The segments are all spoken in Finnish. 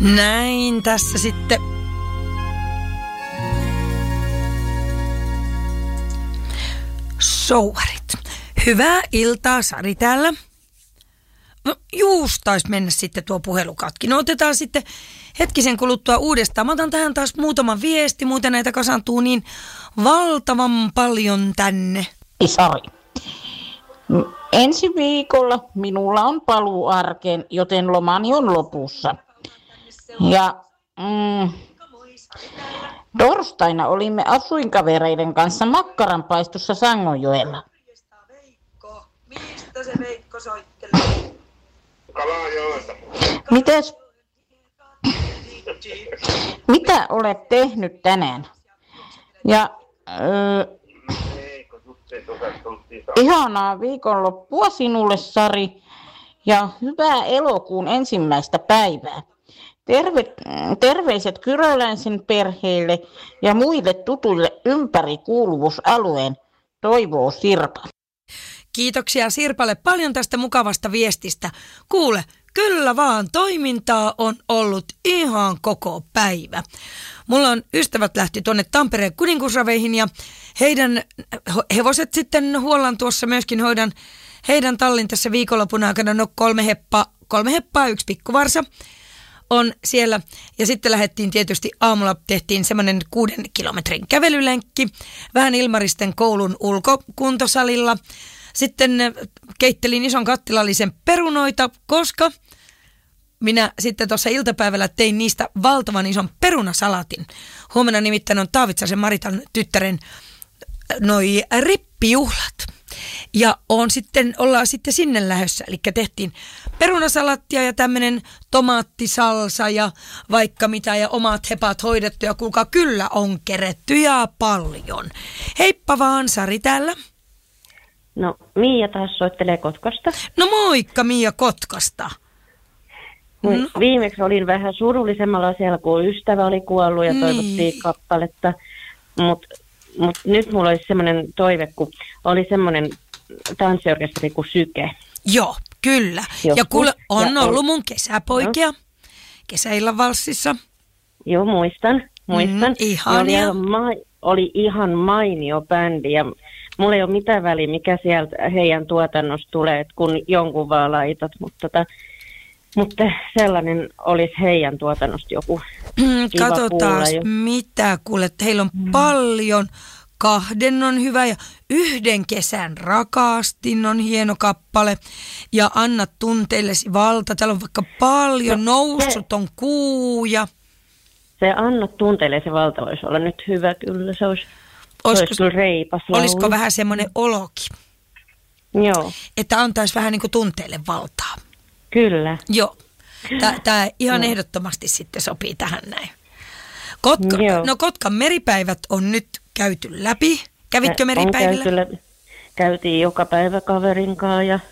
Näin tässä sitten. Souvarit. Hyvää iltaa, Sari täällä. No, taisi mennä sitten tuo puhelukatki. No otetaan sitten hetkisen kuluttua uudestaan. Mä otan tähän taas muutaman viesti, muuten näitä kasaantuu niin valtavan paljon tänne. Sari. Ensi viikolla minulla on paluu arkeen, joten lomani on lopussa. Ja torstaina olimme asuinkavereiden kanssa makkaranpaistossa Sangonjoella. Mistä se Veikko soittelee? Kalajoelta. Mitä olet tehnyt tänään? Ja ihanaa viikonloppua sinulle, Sari, ja hyvää elokuun ensimmäistä päivää. Terveiset Kyröläisen perheille ja muille tutuille ympäri-kuuluvuusalueen, toivoo Sirpa. Kiitoksia Sirpalle paljon tästä mukavasta viestistä. Kuule, kyllä vaan, toimintaa on ollut ihan koko päivä. Mulla on ystävät lähti tuonne Tampereen kuninkusraveihin ja heidän hevoset sitten huollan tuossa myöskin hoidan heidän tallin tässä viikonlopun aikana. No kolme heppaa, yksi pikkuvarsa on siellä. Ja sitten lähdettiin tietysti aamulla, tehtiin semmoinen 6 kilometrin kävelylenkki vähän Ilmaristen koulun ulkokuntosalilla. Sitten keittelin ison kattilallisen perunoita, koska minä sitten tuossa iltapäivällä tein niistä valtavan ison perunasalatin. Huomenna nimittäin on Taavitsasen Maritan tyttären noi rippijuhlat. Ja ollaan sitten sinne lähdössä. Eli tehtiin perunasalattia ja tämmöinen tomaattisalsa ja vaikka mitä ja omat hepat hoidettu. Ja kuulkaa, kyllä on keretty ja paljon. Heippa vaan, Sari täällä. No, Miia taas soittelee Kotkasta. No moikka, Miia Kotkasta. No. Viimeksi olin vähän surullisemmalla siellä, kun ystävä oli kuollut ja toivottiin kappaletta. Mutta nyt mulla olisi semmoinen toive, kun oli semmoinen tanssiorkesteri kuin Syke. Joo, kyllä. Joskus. Ja kuule, on ollut mun kesäpoikia kesäillan valssissa. Joo, muistan. Ihania. Oli ihan mainio bändi ja mulla ei ole mitään väliä, mikä sieltä heidän tuotannosta tulee, kun jonkun vaan laitat, mutta sellainen olisi heidän tuotannosta joku kiva. Katsotaan, mitä kuulet. Heillä on paljon. 2 on hyvä ja 1 kesän rakastin on hieno kappale. Ja Anna tunteillesi valta. Täällä on vaikka paljon. Noussut on kuu ja... Se Anna tunteillesi valta voisi olla nyt hyvä kyllä. Se olisi kyllä reipas laulu. Olisiko vähän semmoinen oloki? Joo. Että antaisi vähän niin kuin tunteille valtaa. Kyllä. Joo. Tämä ihan ehdottomasti sitten sopii tähän näin. Kotkan meripäivät on nyt käyty läpi. Kävitkö meripäivillä? Käytiin joka päivä kaverin kanssa ja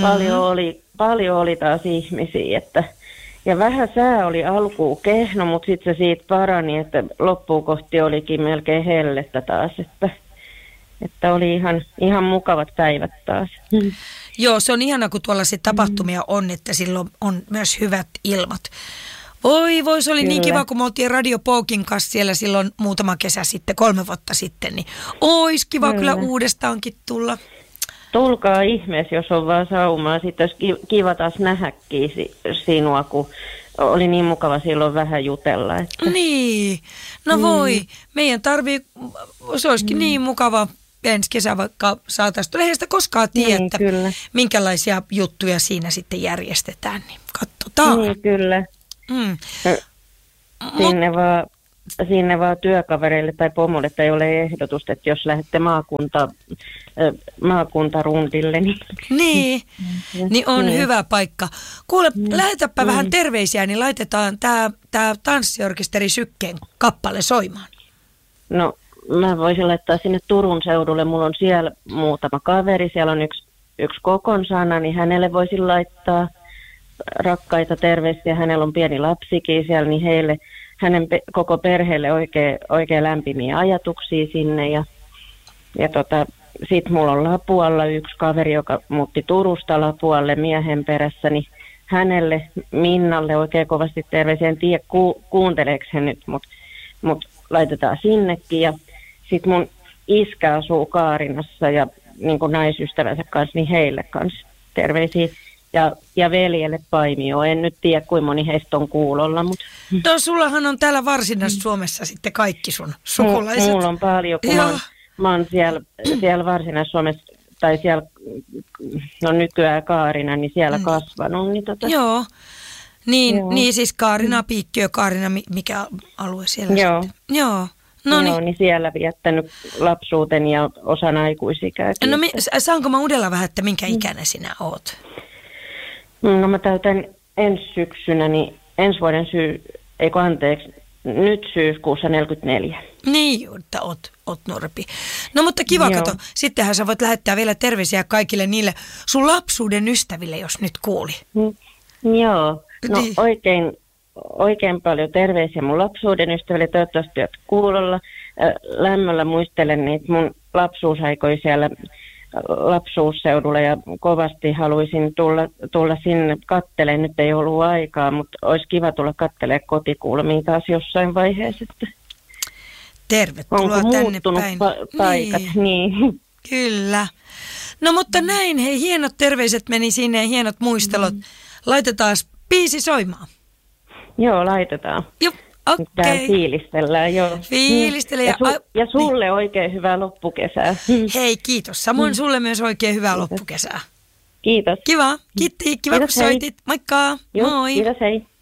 paljon oli taas ihmisiä. Ja vähän sää oli alkuun kehno, mutta sitten se siitä parani, että loppuun kohti olikin melkein hellettä taas. Että oli ihan mukavat päivät taas. Joo, se on ihana, kun tuolla sit tapahtumia on, että silloin on myös hyvät ilmat. Voi, se oli niin kiva, kun me oltiin Radio Poukin kanssa siellä silloin muutama kesä sitten, 3 vuotta sitten, niin ois kiva kyllä uudestaankin tulla. Tulkaa ihmeessä, jos on vaan saumaa. Sitten olisi kiva taas nähdäkin sinua, kun oli niin mukava silloin vähän jutella. Että... Niin, no voi. Meidän se olisikin niin mukava ensi kesä, vaikka saataisiin lehdestä koskaan tietää, minkälaisia juttuja siinä sitten järjestetään. Niin katsotaan. Niin, kyllä. Sinne vaan työkavereille tai pomolle tai ole ehdotusta, että jos lähdette maakuntarundille. Niin on hyvä paikka. Kuule, lähetäpä vähän terveisiä, niin laitetaan tämä tanssiorkesteri Sykkeen kappale soimaan. No, mä voisin laittaa sinne Turun seudulle. Mulla on siellä muutama kaveri. Siellä on yksi Kokon sana, niin hänelle voisin laittaa rakkaita terveisiä. Hänellä on pieni lapsikin siellä, niin hänen koko perheelle oikein lämpimiä ajatuksia sinne. Ja sitten mulla on Lapualla yksi kaveri, joka muutti Turusta Lapualle miehen perässä, niin hänelle, Minnalle oikein kovasti terveisiä. En tiedä, kuunteleeko he nyt, mutta laitetaan sinnekin. Ja sitten mun iskä asuu Kaarinassa ja niin kuin naisystävänsä kanssa, niin heille kanssa terveisiä. Ja veljelle Paimio. En nyt tiedä, kuinka moni heistä on kuulolla. Mutta No sullahan on täällä Varsinais-Suomessa sitten kaikki sun sukulaiset. Mulla on paljon, kun mä oon siellä Varsinais-Suomessa, tai siellä, no nykyään Kaarina, niin siellä kasvanut. Niin Joo. Niin siis Kaarina, Piikkiö, Kaarina, mikä alue siellä Joo. sitten? Joo. No niin. niin siellä viettänyt lapsuuteni ja osan aikuisikääkin. No saanko mä udella vähän, että minkä ikäinen sinä oot? No mä täytän ensi syksynä, niin ensi vuoden nyt syyskuussa 44. Niin, että oot nuorempi. No mutta kiva, kato. Sittenhän sä voit lähettää vielä terveisiä kaikille niille sun lapsuuden ystäville, jos nyt kuuli. Joo, no Niin. oikein paljon terveisiä mun lapsuuden ystäville. Toivottavasti olet kuulolla. Lämmöllä muistelen niitä mun lapsuusaikoja siellä lapsuusseudulla ja kovasti haluaisin tulla sinne kattelemaan. Nyt ei ollut aikaa, mutta olisi kiva tulla kattelemaan kotikuulmiin taas jossain vaiheessa. Tervetuloa onko tänne muuttunut päin. paikat? Niin. Kyllä. No mutta näin, hei, hienot terveiset meni sinne ja hienot muistelot. Laitetaan biisi soimaan. Joo, laitetaan. Joo, okei. Täällä fiilistellään, joo. Fiilistele. Ja sulle oikein hyvää loppukesää. Hei, kiitos. Samoin sulle myös oikein hyvää loppukesää. Kiitos. Kiva. Kiitti. Kiva, Kiitos, kun hei. soitit. Moikka. Joo, Moi. kiitos, hei.